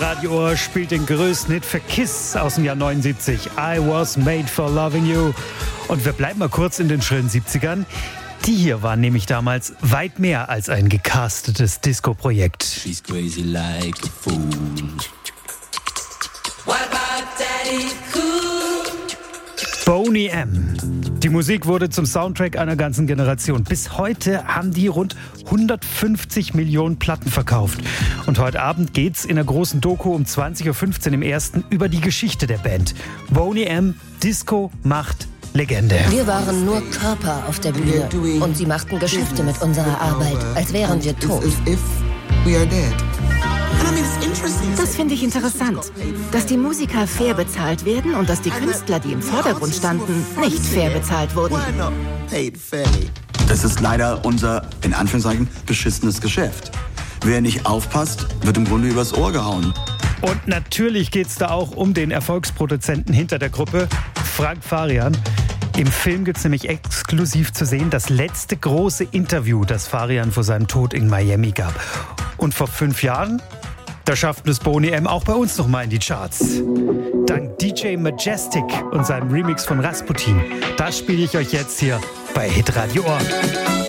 Radio Ohr spielt den größten Hit für Kiss aus dem Jahr 79. I Was Made for Loving You. Und wir bleiben mal kurz in den schönen 70ern. Die hier waren nämlich damals weit mehr als ein gecastetes Disco-Projekt. She's crazy like a fool. What about Daddy Cool? Boney M. Die Musik wurde zum Soundtrack einer ganzen Generation. Bis heute haben die rund 150 Millionen Platten verkauft. Und heute Abend geht's in der großen Doku um 20.15 Uhr im Ersten über die Geschichte der Band. Boney M. Disco macht Legende. Wir waren nur Körper auf der Bühne und sie machten Geschäfte mit unserer Arbeit, als wären wir tot. Das finde ich interessant, dass die Musiker fair bezahlt werden und dass die Künstler, die im Vordergrund standen, nicht fair bezahlt wurden. Das ist leider unser, in Anführungszeichen, beschissenes Geschäft. Wer nicht aufpasst, wird im Grunde übers Ohr gehauen. Und natürlich geht's da auch um den Erfolgsproduzenten hinter der Gruppe, Frank Farian. Im Film gibt's nämlich exklusiv zu sehen das letzte große Interview, das Farian vor seinem Tod in Miami gab. Und vor 5 Jahren, da schafften es Boney M auch bei uns noch mal in die Charts. Dank DJ Majestic und seinem Remix von Rasputin. Das spiele ich euch jetzt hier bei Hitradio Ohr.